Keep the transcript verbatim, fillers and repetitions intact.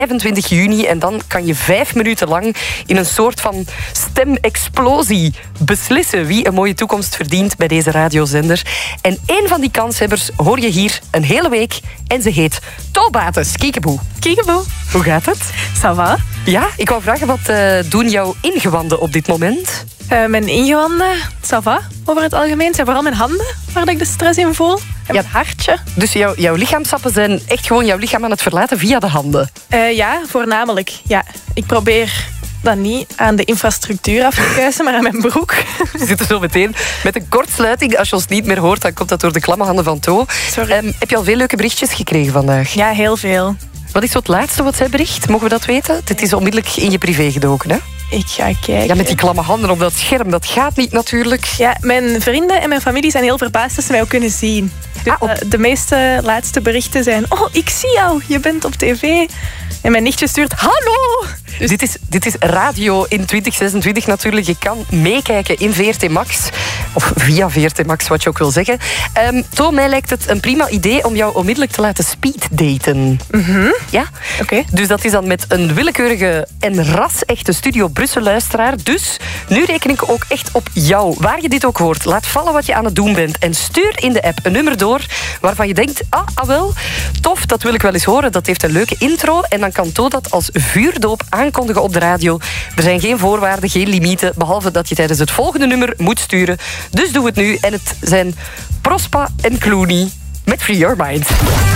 vijfentwintig juni. En dan kan je vijf minuten lang in een soort van stemexplosie beslissen wie een mooie toekomst verdient bij deze radiozender. En één van die kanshebbers hoor je hier een hele week. En ze heet Tobates. Kiekeboe. Kiekeboe. Hoe gaat het? Ça va? Ja, ik wou vragen, wat uh, doen jouw ingewanden op dit moment? Uh, mijn ingewanden, ça va, over het algemeen. Het zijn vooral mijn handen waar ik de stress in voel. En ja, mijn hartje. Dus jouw, jouw lichaamsappen zijn echt gewoon jouw lichaam aan het verlaten via de handen? Uh, ja, voornamelijk. Ja. Ik probeer dat niet aan de infrastructuur af te kuisen, maar aan mijn broek. We zitten zo meteen met een kortsluiting. Als je ons niet meer hoort, dan komt dat door de klamme handen van To. Sorry. Um, heb je al veel leuke berichtjes gekregen vandaag? Ja, heel veel. Wat is zo het laatste wat zij bericht? Mogen we dat weten? Dit is onmiddellijk in je privé gedoken, hè? Ik ga kijken. Ja, met die klamme handen op dat scherm, dat gaat niet natuurlijk. Ja, mijn vrienden en mijn familie zijn heel verbaasd dat ze mij ook kunnen zien. Dus, ah, op... De meeste laatste berichten zijn... Oh, ik zie jou, je bent op tv. En mijn nichtje stuurt... Hallo! Dus dit is, dit is radio in twintig zesentwintig natuurlijk. Je kan meekijken in V R T Max. Of via V R T Max, wat je ook wil zeggen. Um, To, mij lijkt het een prima idee om jou onmiddellijk te laten speeddaten. Mm-hmm. Ja? Oké. Okay. Dus dat is dan met een willekeurige en ras-echte Studio Brussel-luisteraar. Dus nu reken ik ook echt op jou. Waar je dit ook hoort, laat vallen wat je aan het doen bent. En stuur in de app een nummer door waarvan je denkt... Ah, ah wel, tof, dat wil ik wel eens horen. Dat heeft een leuke intro. En dan kan To dat als vuurdoop aankondigen op de radio. Er zijn geen voorwaarden, geen limieten, behalve dat je tijdens het volgende nummer moet sturen. Dus doe het nu. En het zijn Prospa en Clooney met Free Your Mind.